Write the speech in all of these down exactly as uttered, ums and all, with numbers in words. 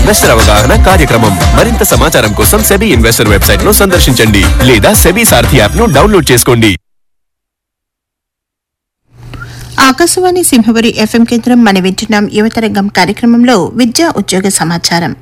Investor అవగాహన కార్యక్రమం. మరింత సమాచారం కోసం సెబీ ఇన్వెస్టర్ వెబ్సైట్ ను సందర్శించండి లేదా సెబీ సారథి యాప్ ను డౌన్లోడ్ చేసుకోండి. ఆకాశవాణి సింహపురి ఎఫ్ఎం కేంద్రం మన వింటున్నాం యువతరంగం కార్యక్రమంలో విద్యా ఉద్యోగ సమాచారం.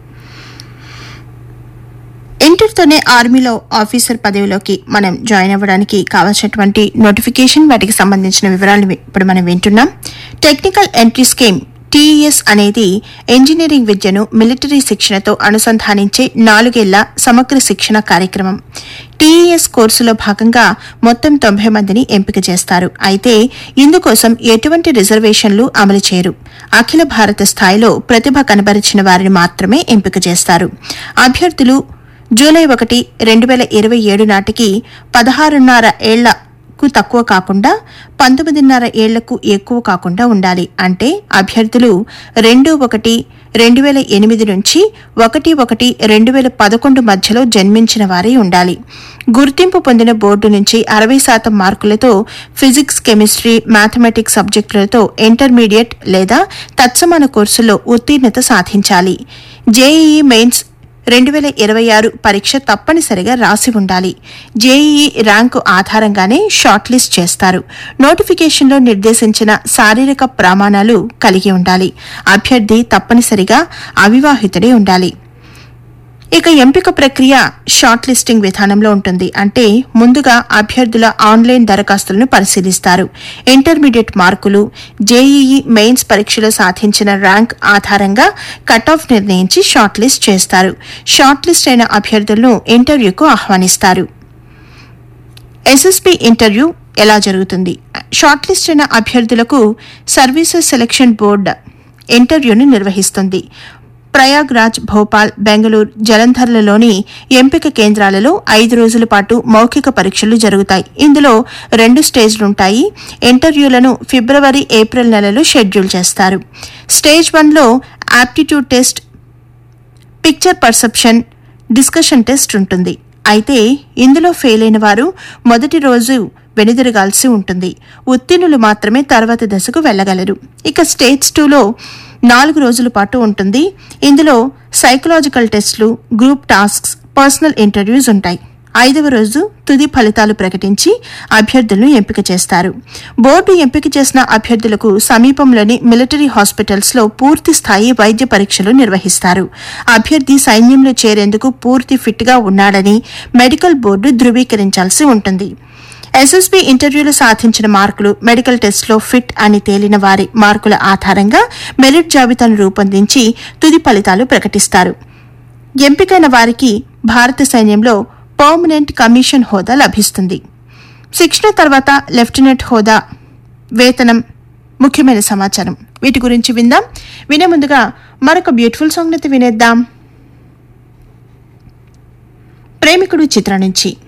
ఇంటర్తోనే ఆర్మీలో ఆఫీసర్ పదవిలోకి మనం జాయిన్ అవ్వడానికి కావాల్సినటువంటి నోటిఫికేషన్, వాటికి సంబంధించిన వివరాలు ఇప్పుడు మనం వింటున్నాం. టెక్నికల్ ఎంట్రీ స్కీమ్ టీఈఎస్ అనేది ఇంజనీరింగ్ విద్యను మిలిటరీ శిక్షణతో అనుసంధానించే నాలుగేళ్ల సమగ్ర శిక్షణ కార్యక్రమం. టీఈఎస్ కోర్సులో భాగంగా మొత్తం తొంభై మందిని ఎంపిక చేస్తారు. అయితే ఇందుకోసం ఎటువంటి రిజర్వేషన్లు అమలు చేయరు. అఖిల భారత స్థాయిలో ప్రతిభ కనబరిచిన వారిని మాత్రమే ఎంపిక చేస్తారు. అభ్యర్థులు జూలై ఒకటి రెండు వేల ఇరవై ఏడు నాటికి పదహారున్నర ఏళ్లకు తక్కువ కాకుండా పంతొమ్మిదిన్నర ఏళ్లకు ఎక్కువ కాకుండా ఉండాలి. అంటే అభ్యర్థులు రెండు ఒకటి రెండు వేల ఎనిమిది నుంచి ఒకటి ఒకటి రెండు వేల పదకొండు మధ్యలో జన్మించిన వారే ఉండాలి. గుర్తింపు పొందిన బోర్డు నుంచి అరవై శాతం మార్కులతో ఫిజిక్స్, కెమిస్ట్రీ, మ్యాథమెటిక్స్ సబ్జెక్టులతో ఇంటర్మీడియట్ లేదా తత్సమాన కోర్సుల్లో ఉత్తీర్ణత సాధించాలి. జేఈఈ మెయిన్స్ రెండు వేల ఇరవై ఆరు పరీక్ష తప్పనిసరిగా రాసి ఉండాలి. జేఈఈ ర్యాంకు ఆధారంగానే షార్ట్ లిస్ట్ చేస్తారు. నోటిఫికేషన్లో నిర్దేశించిన శారీరక ప్రమాణాలు కలిగి ఉండాలి. అభ్యర్థి తప్పనిసరిగా అవివాహితుడే ఉండాలి. ఇక ఎంపిక ప్రక్రియ షార్ట్ లిస్టింగ్ విధానంలో ఉంటుంది. అంటే ముందుగా అభ్యర్థుల ఆన్లైన్ దరఖాస్తులను పరిశీలిస్తారు. ఇంటర్మీడియట్ మార్కులు, జేఈఈ మెయిన్స్ పరీక్షలో సాధించిన ర్యాంక్ ఆధారంగా కట్ ఆఫ్ నిర్ణయించి షార్ట్ లిస్ట్ చేస్తారు. షార్ట్ లిస్ట్ అయిన అభ్యర్థులను ఇంటర్వ్యూకు ఆహ్వానిస్తారు. ఎస్ఎస్పీ ఇంటర్వ్యూ ఎలా జరుగుతుంది? షార్ట్ లిస్ట్ అయిన అభ్యర్థులకు సర్వీసెస్ సెలక్షన్ బోర్డు ఇంటర్వ్యూను నిర్వహిస్తుంది. ప్రయాగ్రాజ్, భోపాల్, బెంగళూరు, జలంధర్లలోని ఎంపిక కేంద్రాలలో ఐదు రోజుల పాటు మౌఖిక పరీక్షలు జరుగుతాయి. ఇందులో రెండు స్టేజ్లుంటాయి. ఇంటర్వ్యూలను ఫిబ్రవరి, ఏప్రిల్ నెలలో షెడ్యూల్ చేస్తారు. స్టేజ్ వన్లో aptitude test, picture perception, discussion test ఉంటుంది. అయితే ఇందులో ఫెయిల్ అయిన వారు మొదటి రోజు వెనుదిరగాల్సి ఉంటుంది. ఉత్తీర్ణులు మాత్రమే తర్వాతి దశకు వెళ్లగలరు. ఇక స్టేజ్ టూలో నాలుగు రోజుల పాటు ఉంటుంది. ఇందులో సైకలాజికల్ టెస్టులు, గ్రూప్ టాస్క్స్, పర్సనల్ ఇంటర్వ్యూస్ ఉంటాయి. ఐదవ రోజు తుది ఫలితాలు ప్రకటించి అభ్యర్థులను ఎంపిక చేస్తారు. బోర్డు ఎంపిక చేసిన అభ్యర్థులకు సమీపంలోని మిలిటరీ హాస్పిటల్స్లో పూర్తి స్థాయి వైద్య పరీక్షలు నిర్వహిస్తారు. అభ్యర్థి సైన్యంలో చేరేందుకు పూర్తి ఫిట్గా ఉన్నాడని మెడికల్ బోర్డు ధృవీకరించాల్సి ఉంటుంది. ఎస్ఎస్బీ ఇంటర్వ్యూలో సాధించిన మార్కులు, మెడికల్ టెస్టులో ఫిట్ అని తేలిన వారి మార్కుల ఆధారంగా మెరిట్ జాబితాను రూపొందించి తుది ఫలితాలు ప్రకటిస్తారు. ఎంపికైన వారికి భారత సైన్యంలో పర్మనెంట్ కమిషన్ హోదా లభిస్తుంది. శిక్షణ తర్వాత లెఫ్టినెంట్ హోదా, వేతనం, ముఖ్యమైన సమాచారం వీటి గురించి విందాం. వినే ముందుగా మరొక బ్యూటిఫుల్ సాంగ్ అయితే వినేద్దాం. ప్రేమికుడు చిత్రం నుంచి